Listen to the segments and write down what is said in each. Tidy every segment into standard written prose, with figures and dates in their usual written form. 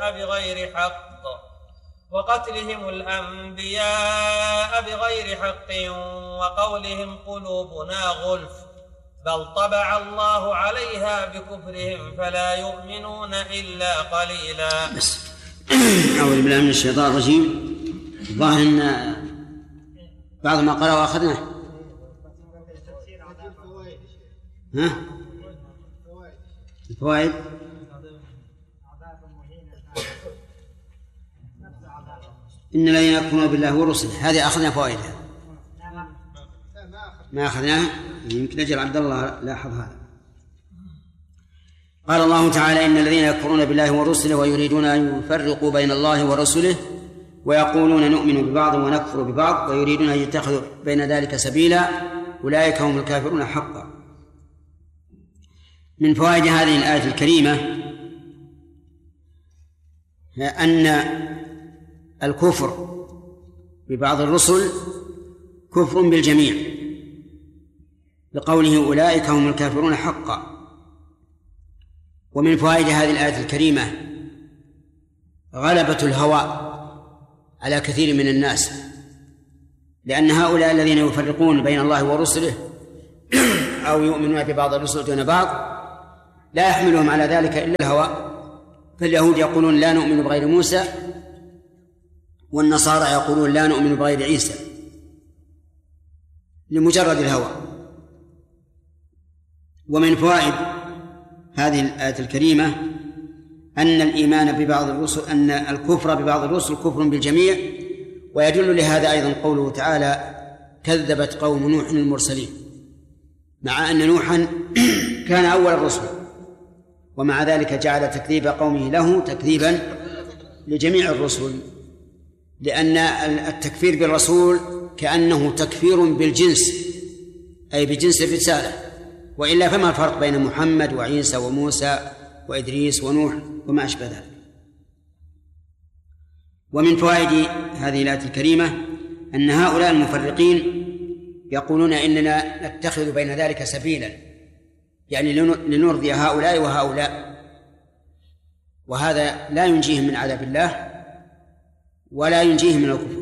بغير حق وقتلهم الأنبياء بغير حق وقولهم قلوبنا غلف بل طبع الله عليها بكفرهم فلا يؤمنون إلا قليلا. أعوذ بالله من الشيطان الرجيم. ظاهر أن بعض ما قرأ وأخذناه. الفوائد إن الذين يكفرون بالله ورسله، هذه أخذنا فوائدها. ما أخذناها، يمكن أجل عبد الله لاحظ هذا. قال الله تعالى إن الذين يكفرون بالله ورسله ويريدون أن يفرقوا بين الله ورسله ويقولون نؤمن ببعض ونكفر ببعض ويريدون أن يتخذوا بين ذلك سبيلا أولئك هم الكافرون حقا. من فوائد هذه الآية الكريمة أن الكفر ببعض الرسل كفر بالجميع لقوله أولئك هم الكافرون حقا. ومن فوائد هذه الآية الكريمة غلبة الهوى على كثير من الناس، لأن هؤلاء الذين يفرقون بين الله ورسله أو يؤمنون ببعض الرسل دون بعض لا يحملهم على ذلك إلا الهوى. فاليهود يقولون لا نؤمن بغير موسى، والنصارى يقولون لا نؤمن بغير عيسى، لمجرد الهوى. ومن فوائد هذه الآية الكريمة أن الإيمان ببعض الرسل أن الكفر ببعض الرسل كفر بالجميع. ويدل لهذا أيضا قوله تعالى كذبت قوم نوح المرسلين، مع أن نوحا كان أول الرسل، ومع ذلك جعل تكذيب قومه له تكذيبا لجميع الرسل، لأن التكفير بالرسول كأنه تكفير بالجنس أي بجنس الرسالة، وإلا فما الفرق بين محمد وعيسى وموسى وإدريس ونوح وما أشبه ذلك. ومن فوائد هذه الآية الكريمة أن هؤلاء المفرقين يقولون إننا نتخذ بين ذلك سبيلا، يعني لنرضي هؤلاء وهؤلاء، وهذا لا ينجيهم من عذاب الله ولا ينجيهم من الكفر.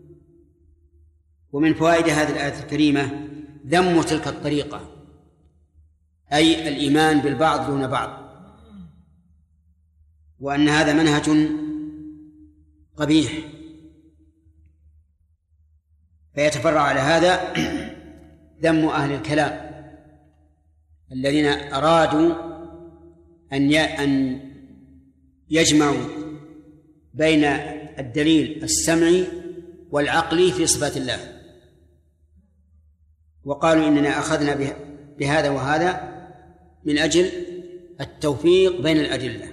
ومن فوائد هذه الآية الكريمة ذم تلك الطريقة، أي الإيمان بالبعض دون بعض، وأن هذا منهج قبيح. فيتفرع على هذا ذم أهل الكلام الذين أرادوا أن يجمعوا بين الدليل السمعي والعقلي في صفات الله، وقالوا إننا أخذنا بهذا وهذا من أجل التوفيق بين الأدلة،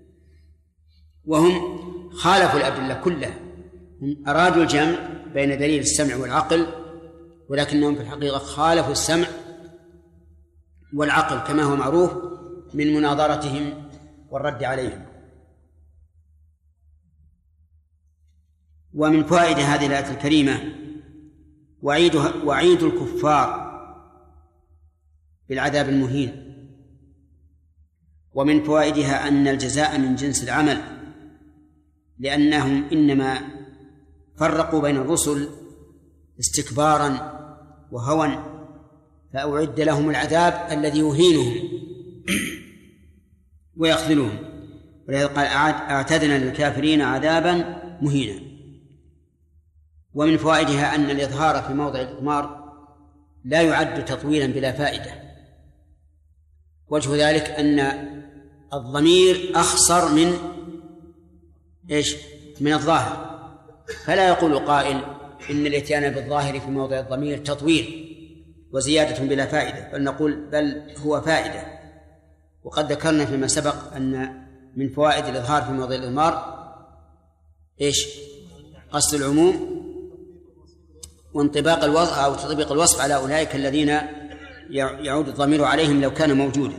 وهم خالفوا الأدلة كلها. هم أرادوا الجمع بين دليل السمع والعقل، ولكنهم في الحقيقة خالفوا السمع والعقل كما هو معروف من مناظرتهم والرد عليهم. ومن فوائد هذه الآية الكريمة وعيد الكفار بالعذاب المهين. ومن فوائدها أن الجزاء من جنس العمل، لأنهم إنما فرقوا بين الرسل استكبارا وهوى، فأعد لهم العذاب الذي يهينهم ويخذلهم، ولهذا قال أعتدنا للكافرين عذابا مهينا. ومن فوائدها أن الإظهار في موضع الإضمار لا يعد تطويلا بلا فائدة. وجه ذلك أن الضمير أخصر من الظاهر، فلا يقول قائل إن الإتيان بالظاهر في موضع الضمير تطويل وزيادة بلا فائدة، بل نقول بل هو فائدة. وقد ذكرنا فيما سبق أن من فوائد الإظهار في موضع الإضمار قصد العموم وانطباق الوصف أو تطبيق الوصف على أولئك الذين يعود الضمير عليهم لو كان موجودا.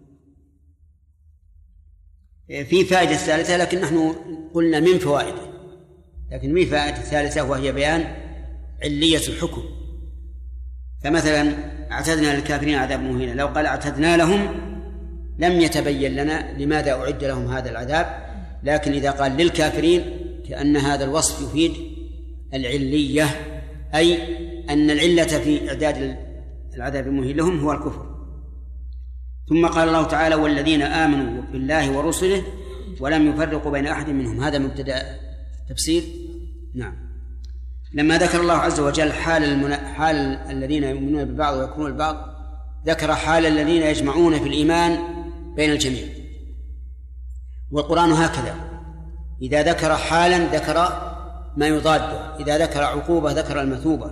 في فائدة الثالثة، لكن نحن قلنا من فوائده، لكن من فائدة الثالثة وهي بيان علية الحكم. فمثلا اعتدنا للكافرين عذاب مهينا، لو قال اعتدنا لهم لم يتبين لنا لماذا أعد لهم هذا العذاب، لكن إذا قال للكافرين كأن هذا الوصف يفيد العلية، أي أن العلة في إعداد العذاب المهين لهم هو الكفر. ثم قال الله تعالى والذين آمنوا بالله ورسله ولم يفرقوا بين أحد منهم، هذا مبتدأ تفسير. نعم. لما ذكر الله عز وجل حال الذين يؤمنون بالبعض ويكفرون بالبعض، ذكر حال الذين يجمعون في الإيمان بين الجميع. والقرآن هكذا، إذا ذكر حالا ذكر ما يضاده، إذا ذكر عقوبة ذكر المثوبة،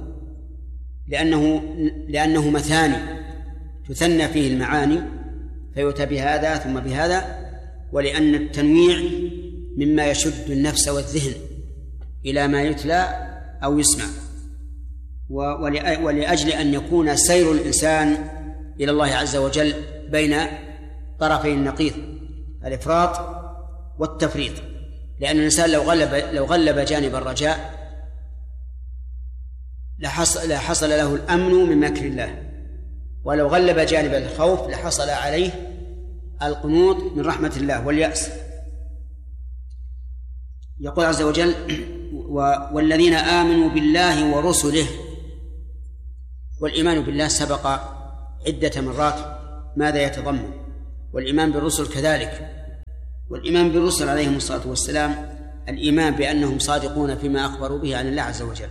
لأنه مثاني تثنى فيه المعاني فيؤتى بهذا ثم بهذا، ولأن التنويع مما يشد النفس والذهن إلى ما يتلى أو يسمع، ولأجل أن يكون سير الإنسان إلى الله عز وجل بين طرفي النقيض الإفراط والتفريط، لأن الإنسان لو غلب جانب الرجاء لحصل له الأمن من مكر الله، ولو غلب جانب الخوف لحصل عليه القنوط من رحمة الله واليأس. يقول عز وجل والذين آمنوا بالله ورسله، والإيمان بالله سبق عدة مرات ماذا يتضمن، والإيمان بالرسل كذلك. والإيمان بالرسل عليهم الصلاة والسلام الإيمان بأنهم صادقون فيما أخبروا به عن الله عز وجل.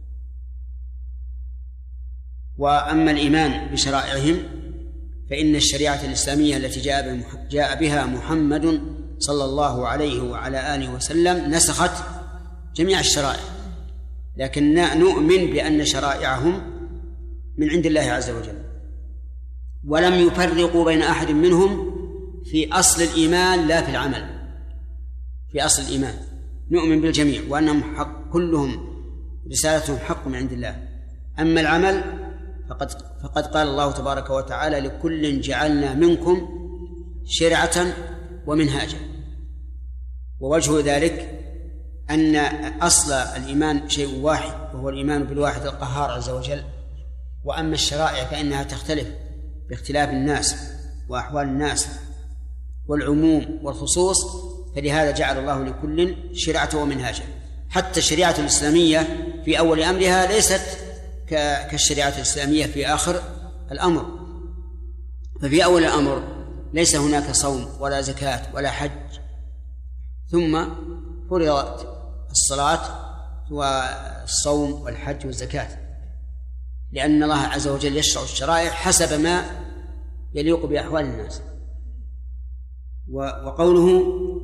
وأما الإيمان بشرائعهم فإن الشريعة الإسلامية التي جاء بها محمد صلى الله عليه وعلى آله وسلم نسخت جميع الشرائع، لكن نؤمن بأن شرائعهم من عند الله عز وجل، ولم يفرقوا بين أحد منهم في أصل الإيمان لا في العمل. في أصل الإيمان نؤمن بالجميع وأنهم حق، كلهم رسالتهم حق من عند الله. أما العمل فقد قال الله تبارك وتعالى لكل جعلنا منكم شرعة ومنهاجا. ووجه ذلك أن أصل الإيمان شيء واحد وهو الإيمان بالواحد القهار عز وجل، وأما الشرائع فإنها تختلف باختلاف الناس وأحوال الناس والعموم والخصوص، فلهذا جعل الله لكل شرعة ومنهاجا. حتى الشريعة الإسلامية في أول أمرها ليست كالشريعة الإسلامية في آخر الأمر، ففي أول الأمر ليس هناك صوم ولا زكاة ولا حج، ثم فرضت الصلاة والصوم والحج والزكاة، لأن الله عز وجل يشرع الشرائع حسب ما يليق بأحوال الناس. وقوله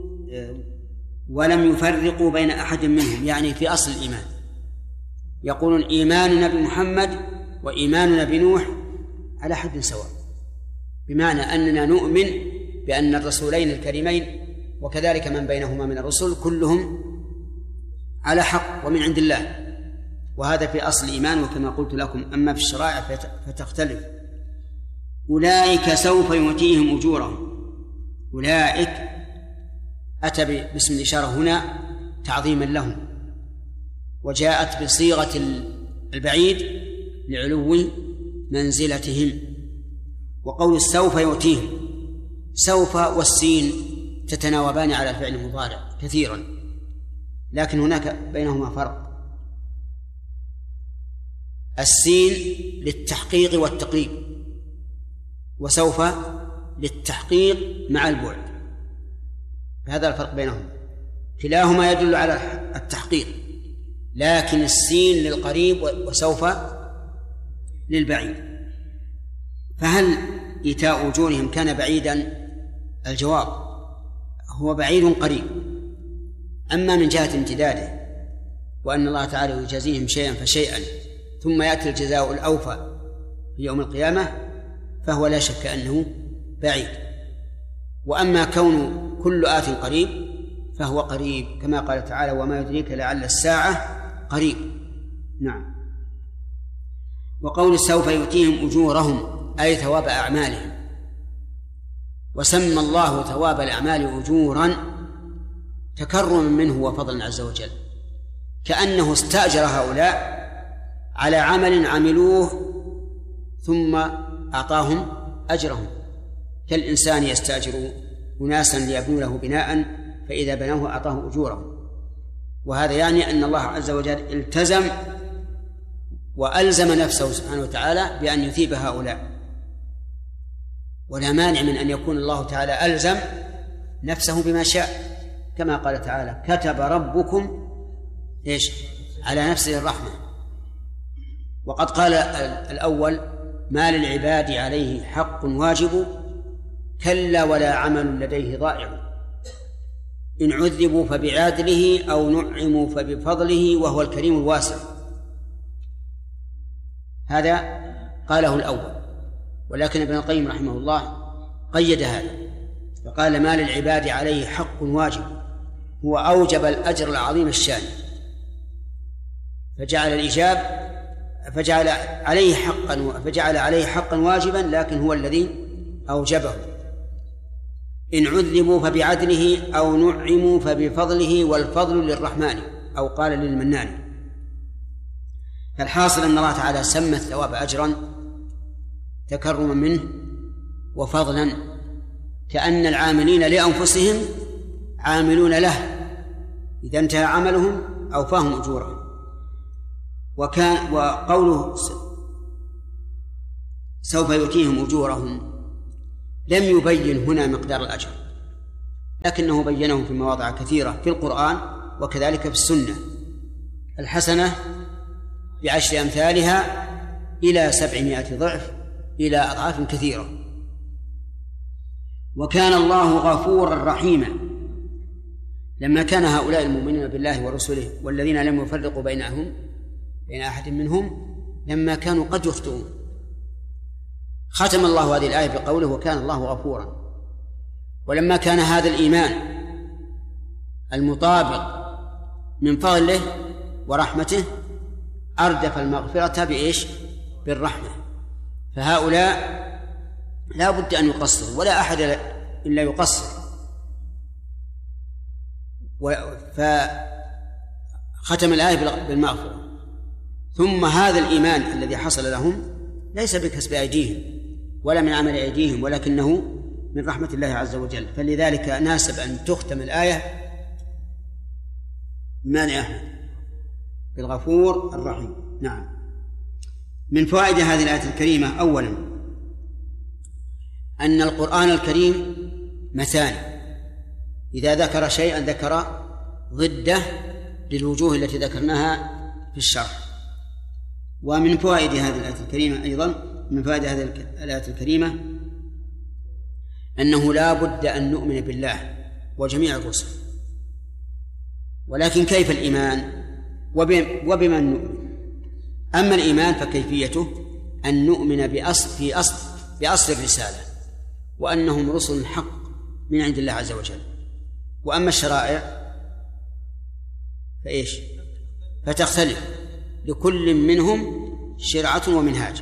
ولم يفرقوا بين أحد منهم يعني في أصل الإيمان، يقولون إيماننا بمحمد وإيماننا بنوح على حد سواء، بمعنى أننا نؤمن بأن الرسولين الكريمين وكذلك من بينهما من الرسل كلهم على حق ومن عند الله، وهذا في أصل الإيمان. وكما قلت لكم أما في الشرائع فتختلف. أولئك سوف يؤتيهم أجورهم، أولئك أتى باسم الإشارة هنا تعظيما لهم، وجاءت بصيغة البعيد لعلو منزلتهم. وقول سوف يؤتيهم، سوف والسين تتناوبان على الفعل المضارع كثيرا، لكن هناك بينهما فرق. السين للتحقيق والتقريب، وسوف للتحقيق مع البعد، هذا الفرق بينهم. كلاهما يدل على التحقيق، لكن السين للقريب وسوف للبعيد. فهل إيتاء أجورهم كان بعيدا؟ الجواب هو بعيد قريب. أما من جهة امتداده وأن الله تعالى يجازيهم شيئا فشيئا ثم يأتي الجزاء الأوفى في يوم القيامة فهو لا شك أنه بعيد. وأما كون كل آت قريب فهو قريب، كما قال تعالى وما يدريك لعل الساعة قريب. نعم. وقول سوف يؤتيهم أجورهم أي ثواب أعمالهم، وسمى الله ثواب الأعمال أجورا تكرما منه وفضلا عز وجل، كأنه استأجر هؤلاء على عمل عملوه ثم أعطاهم أجرهم، كالإنسان يستأجر أناسا ليبنوا له بناء فإذا بنوه أعطاه أجورهم. وهذا يعني أن الله عز وجل التزم وألزم نفسه سبحانه وتعالى بأن يثيب هؤلاء، ولا مانع من أن يكون الله تعالى ألزم نفسه بما شاء، كما قال تعالى: كتب ربكم على نفسه الرحمة. وقد قال الأول: ما للعباد عليه حق واجب، كلا ولا عمل لديه ضائع، إن عذبوا فبعدله أو نعموا فبفضله وهو الكريم الواسع. هذا قاله الأول، ولكن ابن القيم رحمه الله قيد هذا فقال: ما للعباد عليه حق واجب، هو أوجب الأجر العظيم الشان، فجعل عليه حقا واجبا، لكن هو الذي أوجبه. إن عذبوا فبعدله أو نعموا فبفضله والفضل للرحمن، أو قال للمنان. فالحاصل أن الله تعالى سمى الثواب أجرا تكرما منه وفضلا، كأن العاملين لأنفسهم عاملون له، إذا انتهى عملهم أوفاهم أجورهم. وقوله سوف يؤتيهم أجورهم لم يبين هنا مقدار الأجر، لكنه بينه في مواضع كثيرة في القرآن وكذلك في السنة: الحسنة ب10 أمثالها إلى 700 ضعف إلى أضعاف كثيرة. وكان الله غفورا رحيما، لما كان هؤلاء المؤمنين بالله ورسله والذين لم يفرقوا بين أحد منهم، لما كانوا قد يخطئون، ختم الله هذه الآية بقوله: وكان الله غفورا. ولما كان هذا الإيمان المطابق من فضله ورحمته، أردف المغفرة بالرحمة. فهؤلاء لا بد أن يقصروا، ولا أحد إلا يقصر. فختم الآية بالمغفرة. ثم هذا الإيمان الذي حصل لهم ليس بكسب أيديهم ولا من عمل أيديهم، ولكنه من رحمة الله عز وجل. فلذلك ناسب أن تختم الآية بالغفور الرحيم. نعم. من فوائد هذه الآية الكريمة: أولا أن القرآن الكريم مثاني، إذا ذكر شيئا ذكر ضده للوجوه التي ذكرناها في الشرح. ومن فوائد هذه الآية الكريمة أيضا، من فوائد هذه الآية الكريمة أنه لا بد أن نؤمن بالله وجميع الرسل. ولكن كيف الإيمان وبمن نؤمن؟ أما الإيمان فكيفيته أن نؤمن بأصل الرسالة، وأنهم رسل حق من عند الله عز وجل. وأما الشرائع فتختلف، لكل منهم شرعة ومنهاج.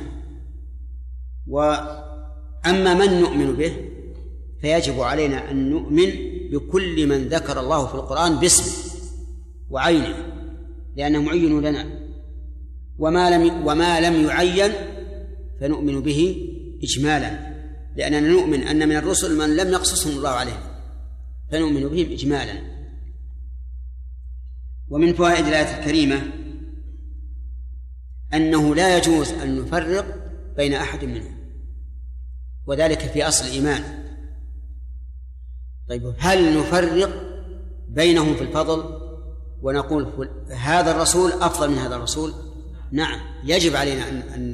وأما من نؤمن به فيجب علينا أن نؤمن بكل من ذكر الله في القرآن باسمه وعينه، لأنه معين لنا. وما لم يعين فنؤمن به إجمالا، لأننا نؤمن أن من الرسل من لم يقصصهم الله عليه، فنؤمن بهم إجمالا. ومن فوائد الآية الكريمة أنه لا يجوز أن نفرق بين أحد منهم، وذلك في أصل الإيمان. طيب، هل نفرق بينهم في الفضل ونقول هذا الرسول أفضل من هذا الرسول؟ نعم، يجب علينا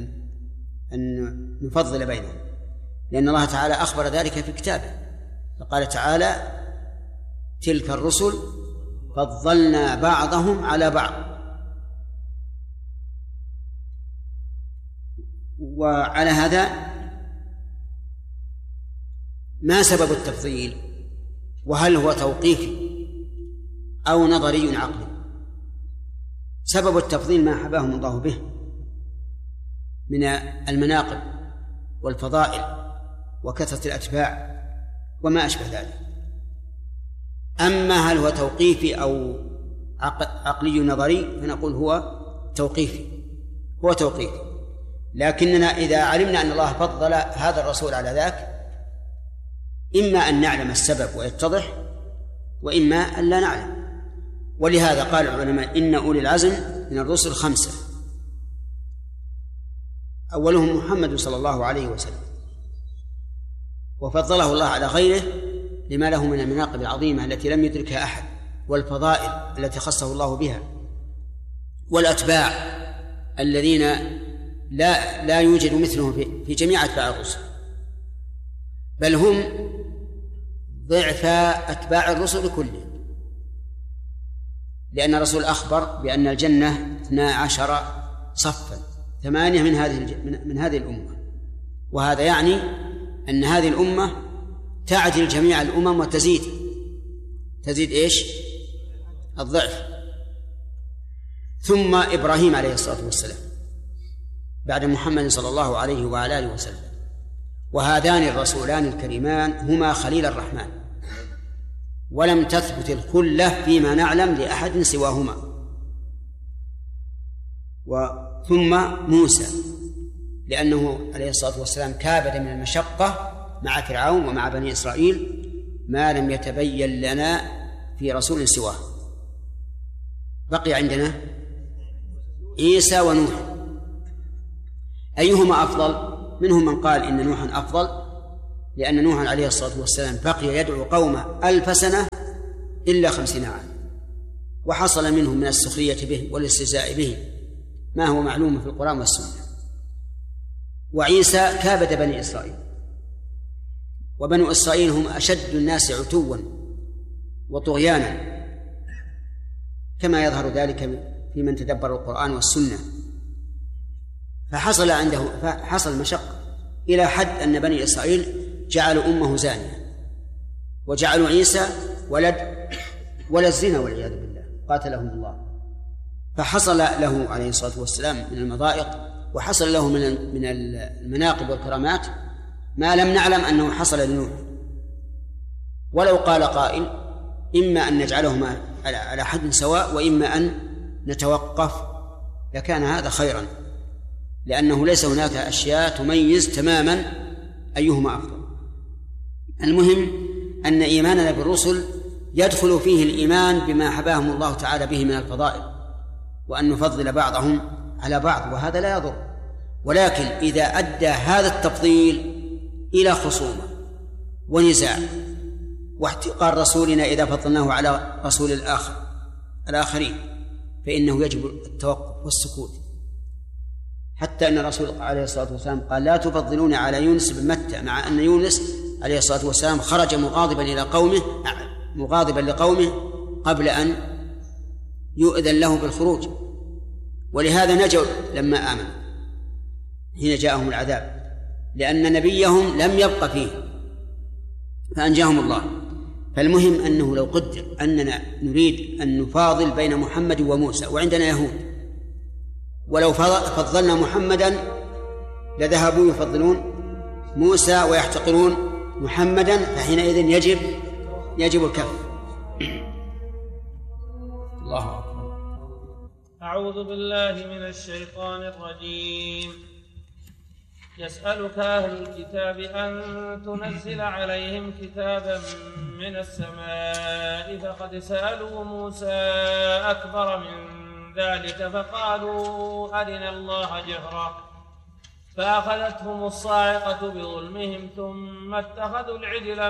أن نفضل بينهم، لأن الله تعالى أخبر ذلك في كتابه، فقال تعالى: تلك الرسل فضلنا بعضهم على بعض. وعلى هذا ما سبب التفضيل؟ وهل هو توقيفي أو نظري عقلي؟ سبب التفضيل ما حباهم الله به من المناقب والفضائل وكثرة الأتباع وما أشبه ذلك. أما هل هو توقيفي أو عقلي نظري فنقول هو توقيفي. لكننا إذا علمنا أن الله فضل هذا الرسول على ذاك، إما أن نعلم السبب ويتضح، وإما أن لا نعلم. ولهذا قال العلماء إن أولي العزم من الرسل 5، أولهم محمد صلى الله عليه وسلم، وفضله الله على غيره لما له من المناقب العظيمة التي لم يدركها أحد، والفضائل التي خصه الله بها، والأتباع الذين لا يوجد مثلهم في جميع أتباع الرسل، بل هم ضعف أتباع الرسل كلهم، لأن الرسول أخبر بأن الجنة 12 صفا، 8 من هذه الأمة، وهذا يعني أن هذه الأمة تعدل جميع الأمم وتزيد إيش؟ الضعف. ثم إبراهيم عليه الصلاة والسلام بعد محمد صلى الله عليه وعلى آله وسلم، وهذان الرسولان الكريمان هما خليل الرحمن، ولم تثبت الخلة فيما نعلم لأحد سواهما. ثم موسى، لأنه عليه الصلاة والسلام كابد من المشقة مع فرعون ومع بني إسرائيل ما لم يتبين لنا في رسول سواه. بقي عندنا عيسى ونوح، أيهما أفضل؟ منهم من قال إن نوحا أفضل، لأن نوحا عليه الصلاة والسلام بقي يدعو قومه 1000 سنة إلا 50 عام، وحصل منهم من السخرية به والاستهزاء به ما هو معلوم في القرآن والسنة. وعيسى كابد بني إسرائيل، وبنو إسرائيل هم أشد الناس عتوا وطغيانا، كما يظهر ذلك في من تدبر القرآن والسنة. فحصل مشقة إلى حد أن بني إسرائيل جعلوا أمه زانية، وجعلوا عيسى ولد الزنا والعياذ بالله، قاتلهم الله. فحصل له عليه الصلاة والسلام من المضائق، وحصل له من المناقب والكرامات ما لم نعلم أنه حصل لنوح. ولو قال قائل إما أن نجعلهما على حد سواء وإما أن نتوقف لكان هذا خيرا، لأنه ليس هناك أشياء تميز تماما أيهما أفضل. المهم أن إيماننا بالرسل يدخل فيه الإيمان بما حباهم الله تعالى به من الفضائل، وأن نفضل بعضهم على بعض، وهذا لا يضر. ولكن إذا أدى هذا التفضيل إلى خصومة ونزاع واحتقار رسولنا إذا فضلناه على رسول الآخرين، فإنه يجب التوقف والسكوت. حتى أن الرسول عليه الصلاة والسلام قال لا تفضلون على يونس بن متى، مع أن يونس عليه الصلاة والسلام خرج مغاضبا لقومه قبل أن يؤذن له بالخروج، ولهذا نجوا لما آمنوا حين جاءهم العذاب، لأن نبيهم لم يبق فيه فأنجاهم الله. فالمهم أنه لو قدر أننا نريد أن نفاضل بين محمد وموسى وعندنا يهود، ولو فضلنا محمدا لذهبوا يفضلون موسى ويحتقرون محمدا، فحينئذ يجب الكف. الله أكبر. أعوذ بالله من الشيطان الرجيم. يسألك أهل الكتاب أن تنزل عليهم كتابا من السماء، فقد سألوا موسى أكبر من ذلك فقالوا أرنا الله جهرا، فأخذتهم الصاعقة بظلمهم ثم اتخذوا العجل